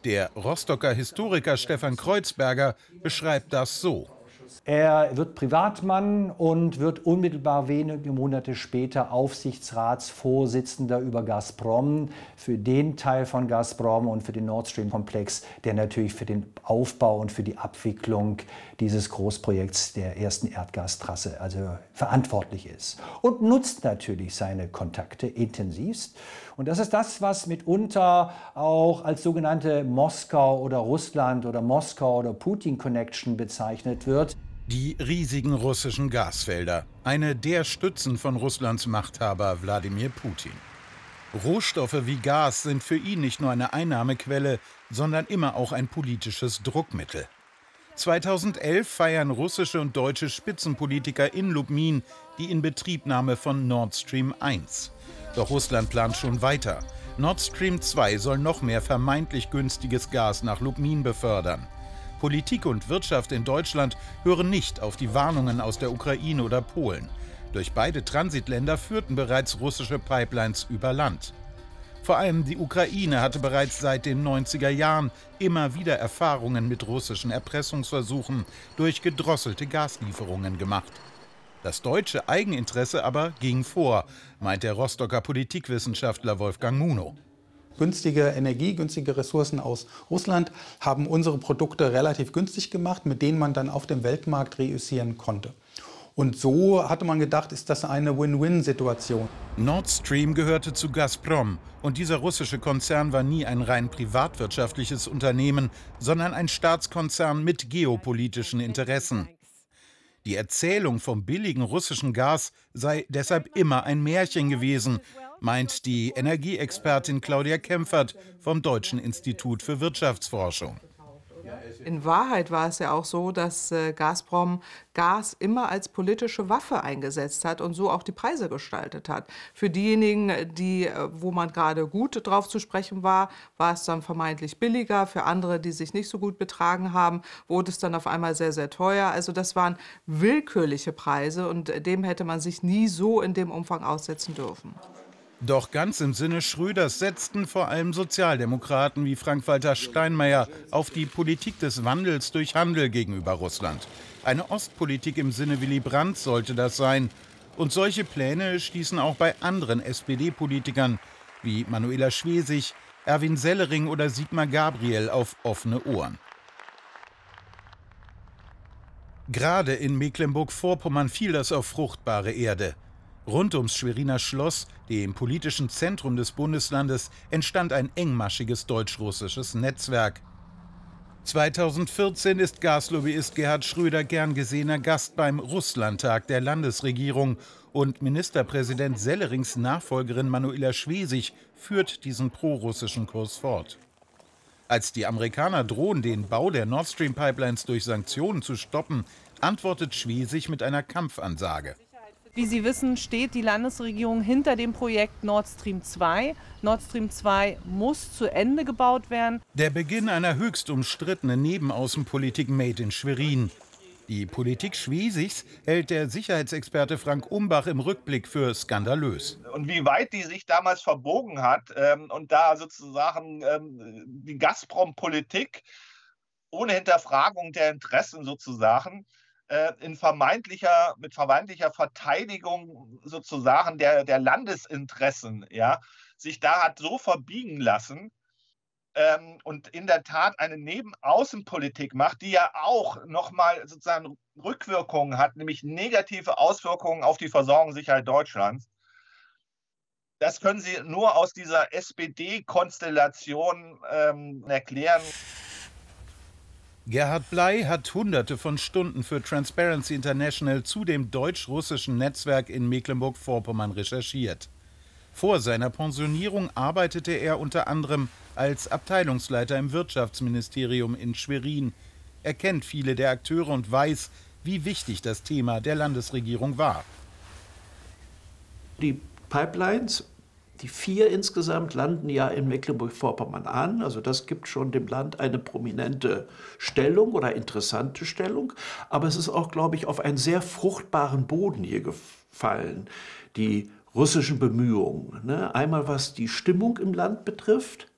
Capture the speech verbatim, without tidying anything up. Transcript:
Der Rostocker Historiker Stefan Kreuzberger beschreibt das so. Er wird Privatmann und wird unmittelbar wenige Monate später Aufsichtsratsvorsitzender über Gazprom, für den Teil von Gazprom und für den Nord Stream-Komplex, der natürlich für den Aufbau und für die Abwicklung dieses Großprojekts der ersten Erdgastrasse also verantwortlich ist. Und nutzt natürlich seine Kontakte intensivst. Und das ist das, was mitunter auch als sogenannte Moskau- oder Russland- oder Moskau- oder Putin-Connection bezeichnet wird. Die riesigen russischen Gasfelder, eine der Stützen von Russlands Machthaber Wladimir Putin. Rohstoffe wie Gas sind für ihn nicht nur eine Einnahmequelle, sondern immer auch ein politisches Druckmittel. zweitausendelf feiern russische und deutsche Spitzenpolitiker in Lubmin die Inbetriebnahme von Nord Stream eins. Doch Russland plant schon weiter. Nord Stream zwei soll noch mehr vermeintlich günstiges Gas nach Lubmin befördern. Politik und Wirtschaft in Deutschland hören nicht auf die Warnungen aus der Ukraine oder Polen. Durch beide Transitländer führten bereits russische Pipelines über Land. Vor allem die Ukraine hatte bereits seit den neunziger Jahren immer wieder Erfahrungen mit russischen Erpressungsversuchen durch gedrosselte Gaslieferungen gemacht. Das deutsche Eigeninteresse aber ging vor, meint der Rostocker Politikwissenschaftler Wolfgang Munow. Günstige Energie, günstige Ressourcen aus Russland haben unsere Produkte relativ günstig gemacht, mit denen man dann auf dem Weltmarkt reüssieren konnte. Und so hatte man gedacht, ist das eine Win-Win-Situation. Nord Stream gehörte zu Gazprom und dieser russische Konzern war nie ein rein privatwirtschaftliches Unternehmen, sondern ein Staatskonzern mit geopolitischen Interessen. Die Erzählung vom billigen russischen Gas sei deshalb immer ein Märchen gewesen, meint die Energieexpertin Claudia Kempfert vom Deutschen Institut für Wirtschaftsforschung. In Wahrheit war es ja auch so, dass äh, Gazprom Gas immer als politische Waffe eingesetzt hat und so auch die Preise gestaltet hat. Für diejenigen, die, äh, wo man gerade gut drauf zu sprechen war, war es dann vermeintlich billiger. Für andere, die sich nicht so gut betragen haben, wurde es dann auf einmal sehr, sehr teuer. Also das waren willkürliche Preise und dem hätte man sich nie so in dem Umfang aussetzen dürfen. Doch ganz im Sinne Schröders setzten vor allem Sozialdemokraten wie Frank-Walter Steinmeier auf die Politik des Wandels durch Handel gegenüber Russland. Eine Ostpolitik im Sinne Willy Brandt sollte das sein. Und solche Pläne stießen auch bei anderen S P D-Politikern wie Manuela Schwesig, Erwin Sellering oder Sigmar Gabriel auf offene Ohren. Gerade in Mecklenburg-Vorpommern fiel das auf fruchtbare Erde. Rund ums Schweriner Schloss, dem politischen Zentrum des Bundeslandes, entstand ein engmaschiges deutsch-russisches Netzwerk. zweitausendvierzehn ist Gaslobbyist Gerhard Schröder gern gesehener Gast beim Russlandtag der Landesregierung und Ministerpräsident Sellerings Nachfolgerin Manuela Schwesig führt diesen prorussischen Kurs fort. Als die Amerikaner drohen, den Bau der Nord Stream Pipelines durch Sanktionen zu stoppen, antwortet Schwesig mit einer Kampfansage. Wie Sie wissen, steht die Landesregierung hinter dem Projekt Nord Stream zwei. Nord Stream zwei muss zu Ende gebaut werden. Der Beginn einer höchst umstrittenen Nebenaußenpolitik made in Schwerin. Die Politik Schwesigs hält der Sicherheitsexperte Frank Umbach im Rückblick für skandalös. Und wie weit die sich damals verbogen hat ähm, und da sozusagen ähm, die Gazprom-Politik ohne Hinterfragung der Interessen sozusagen in vermeintlicher, mit vermeintlicher Verteidigung sozusagen der, der Landesinteressen, ja, sich da hat so verbiegen lassen ähm, und in der Tat eine Nebenaußenpolitik macht, die ja auch nochmal sozusagen Rückwirkungen hat, nämlich negative Auswirkungen auf die Versorgungssicherheit Deutschlands. Das können Sie nur aus dieser S P D-Konstellation ähm, erklären. Gerhard Bley hat Hunderte von Stunden für Transparency International zu dem deutsch-russischen Netzwerk in Mecklenburg-Vorpommern recherchiert. Vor seiner Pensionierung arbeitete er unter anderem als Abteilungsleiter im Wirtschaftsministerium in Schwerin. Er kennt viele der Akteure und weiß, wie wichtig das Thema der Landesregierung war. Die Pipelines, die vier insgesamt, landen ja in Mecklenburg-Vorpommern an. Also das gibt schon dem Land eine prominente Stellung oder interessante Stellung. Aber es ist auch, glaube ich, auf einen sehr fruchtbaren Boden hier gefallen. Die russischen Bemühungen, ne? Einmal was die Stimmung im Land betrifft,